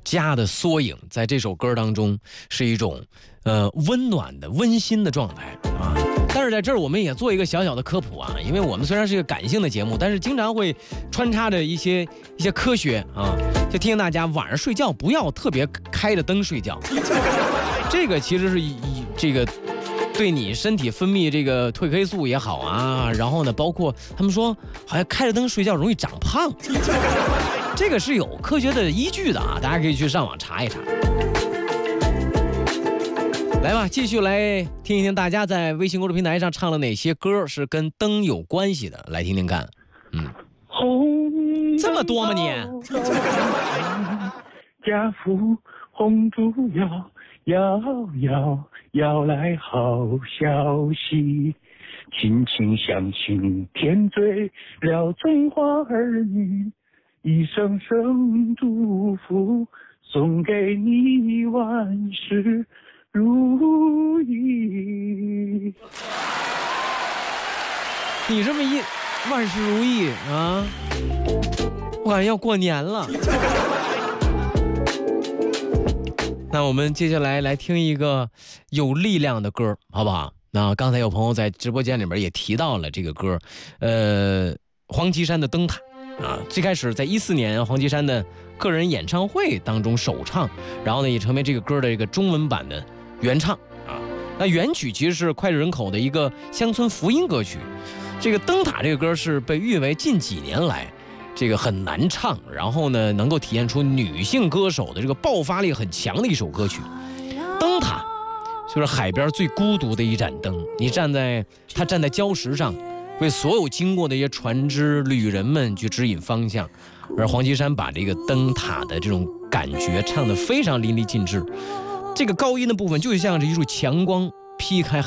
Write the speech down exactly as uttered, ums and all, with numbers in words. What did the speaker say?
家的缩影，在这首歌当中是一种呃温暖的温馨的状态啊。但是在这儿我们也做一个小小的科普啊，因为我们虽然是一个感性的节目，但是经常会穿插着一些一些科学啊，就提醒大家晚上睡觉不要特别开着灯睡觉，这个其实是以这个对你身体分泌这个褪黑素也好啊，然后呢，包括他们说好像开着灯睡觉容易长胖，这个是有科学的依据的啊，大家可以去上网查一查。来吧，继续来听一听大家在微信公众平台上唱了哪些歌是跟灯有关系的，来听听看。嗯，这么多吗你？ 家父红烛摇摇摇摇来好消息，亲亲相亲甜醉了中华儿女，一声声祝福送给你，万事如意。 你这么一万事如意啊，我感觉要过年了。那我们接下来来听一个有力量的歌，好不好？那刚才有朋友在直播间里面也提到了这个歌，呃，黄绮珊的《灯塔》啊，最开始在一四年黄绮珊的个人演唱会当中首唱，然后呢也成为这个歌的这个中文版的原唱啊。那原曲其实是脍炙人口的一个乡村福音歌曲，这个《灯塔》这个歌是被誉为近几年来这个很难唱，然后呢能够体现出女性歌手的这个爆发力很强的一首歌曲。灯塔就是海边最孤独的一盏灯，你站在他站在礁石上，为所有经过的一些船只旅人们去指引方向，而黄绮珊把这个灯塔的这种感觉唱得非常淋漓尽致，这个高音的部分就像是一束强光劈开